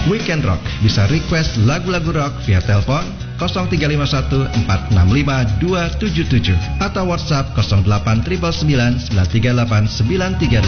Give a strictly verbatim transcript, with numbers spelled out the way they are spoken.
Weekend Rock. Bisa request lagu-lagu rock via telepon nol tiga lima satu empat enam lima dua tujuh tujuh atau WhatsApp nol delapan sembilan sembilan sembilan tiga delapan sembilan tiga delapan.